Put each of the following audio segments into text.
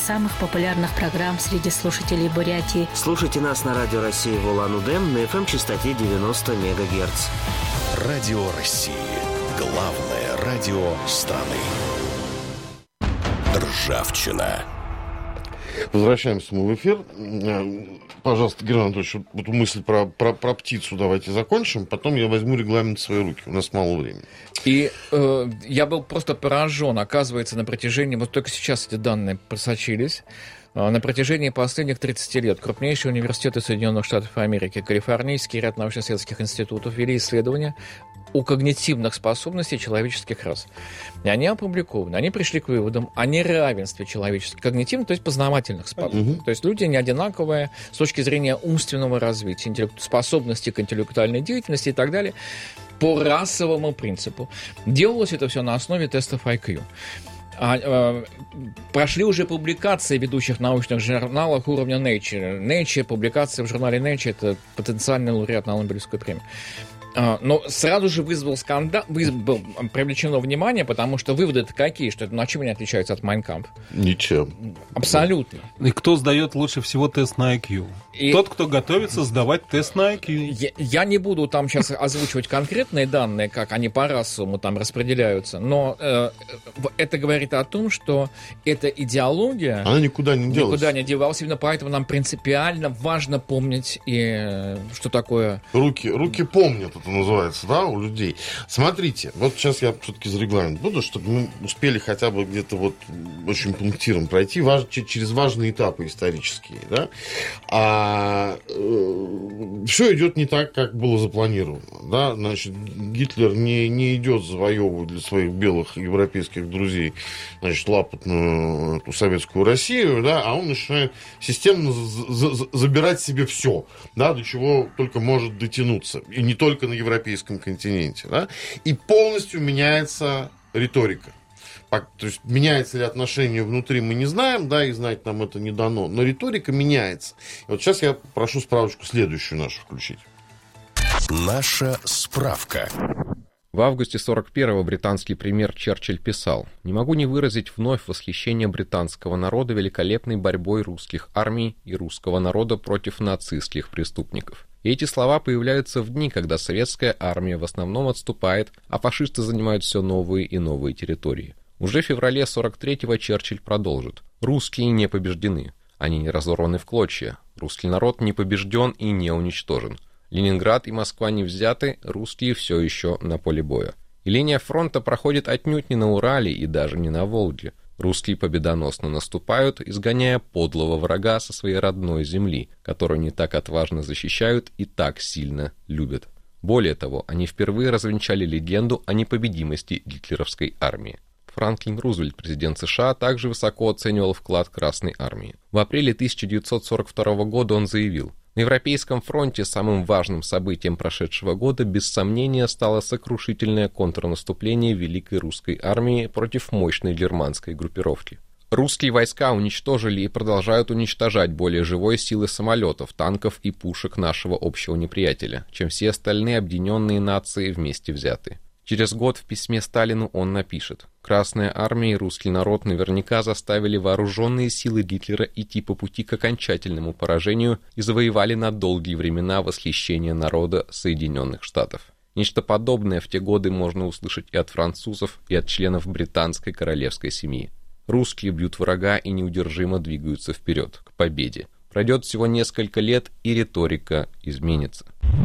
самых популярных программ среди слушателей Бурятии. Слушайте нас на Радио России в Улан-Удэ на FM-частоте 90 МГц. Радио России. Главное радио страны. Ржавчина. Возвращаемся мы в эфир. Пожалуйста, Герман Анатольевич, вот эту мысль про птицу давайте закончим, потом я возьму регламент в свои руки, у нас мало времени. И я был просто поражен, оказывается, на протяжении, вот только сейчас эти данные просочились, на протяжении последних 30 лет крупнейшие университеты Соединенных Штатов Америки, Калифорнийский ряд научно-исследовательских институтов вели исследования о когнитивных способностях человеческих рас. И они опубликованы, они пришли к выводам о неравенстве человеческих когнитивных, то есть познавательных способностей. То есть люди не одинаковые с точки зрения умственного развития, способности к интеллектуальной деятельности и так далее, по расовому принципу. Делалось это все на основе тестов IQ. Прошли уже публикации в ведущих научных журналах уровня Nature. Nature, публикация в журнале Nature — это потенциальный лауреат на Нобелевскую премию. Но сразу же вызвал скандал, было привлечено внимание, потому что выводы-то какие, что это чем они отличаются от Mein Kampf? Ничем. Абсолютно. И кто сдает лучше всего тест на IQ? Тот, кто готовится сдавать тест на IQ. Я не буду там сейчас озвучивать конкретные данные, как они по расовому там распределяются, но это говорит о том, что эта идеология... Она никуда не делась. Никуда не девалась. Именно поэтому нам принципиально важно помнить, что такое... Руки помнят, это называется, да, у людей. Смотрите, вот сейчас я все-таки за регламент буду, чтобы мы успели хотя бы где-то вот очень пунктиром пройти через важные этапы исторические, да. Все идет не так, как было запланировано, да. Значит, Гитлер не идет завоевывать для своих белых европейских друзей, значит, лапотную эту советскую Россию, да, а он начинает системно забирать себе все, да, до чего только может дотянуться. И не только на европейском континенте, да, и полностью меняется риторика. То есть меняется ли отношение внутри, мы не знаем, да, и знать нам это не дано, но риторика меняется. И вот сейчас я прошу справочку следующую нашу включить. Наша справка. В августе 41-го британский премьер Черчилль писал: «Не могу не выразить вновь восхищение британского народа великолепной борьбой русских армий и русского народа против нацистских преступников». И эти слова появляются в дни, когда советская армия в основном отступает, а фашисты занимают все новые и новые территории. Уже в феврале 43-го Черчилль продолжит: «Русские не побеждены, они не разорваны в клочья, русский народ не побежден и не уничтожен. Ленинград и Москва не взяты, русские все еще на поле боя. И линия фронта проходит отнюдь не на Урале и даже не на Волге. Русские победоносно наступают, изгоняя подлого врага со своей родной земли, которую не так отважно защищают и так сильно любят. Более того, они впервые развенчали легенду о непобедимости гитлеровской армии». Франклин Рузвельт, президент США, также высоко оценивал вклад Красной армии. В апреле 1942 года он заявил: «На Европейском фронте самым важным событием прошедшего года без сомнения стало сокрушительное контрнаступление Великой Русской армии против мощной германской группировки. Русские войска уничтожили и продолжают уничтожать более живой силы самолетов, танков и пушек нашего общего неприятеля, чем все остальные объединенные нации вместе взятые». Через год в письме Сталину он напишет: «Красная армия и русский народ наверняка заставили вооруженные силы Гитлера идти по пути к окончательному поражению и завоевали на долгие времена восхищение народа Соединенных Штатов». Нечто подобное в те годы можно услышать и от французов, и от членов британской королевской семьи. Русские бьют врага и неудержимо двигаются вперед, к победе. Пройдет всего несколько лет, и риторика изменится.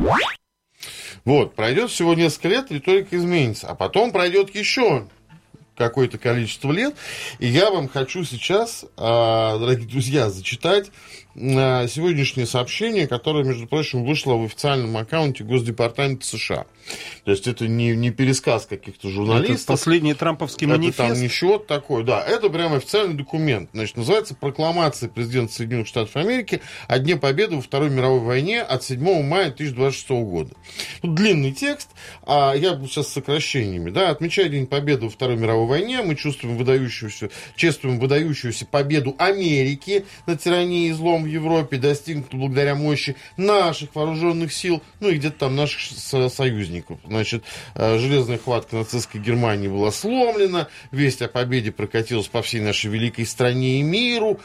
Вот, пройдет всего несколько лет, риторика изменится, а потом пройдет еще какое-то количество лет, и я вам хочу сейчас, дорогие друзья, зачитать сегодняшнее сообщение, которое, между прочим, вышло в официальном аккаунте Госдепартамента США. То есть это не пересказ каких-то журналистов. Это последний трамповский манифест. Это там ничего такое, да. Это прямо официальный документ. Значит, называется «Прокламация президента Соединенных Штатов Америки о Дне Победы во Второй мировой войне от 7 мая 1926 года». Тут длинный текст, а я буду сейчас с сокращениями. Да. Отмечая День Победы во Второй мировой войне, мы чествуем выдающуюся победу Америки над тиранией и злом в Европе, достигнутую благодаря мощи наших вооруженных сил, ну и где-то там наших союзников. Значит, железная хватка нацистской Германии была сломлена, весть о победе прокатилась по всей нашей великой стране и миру,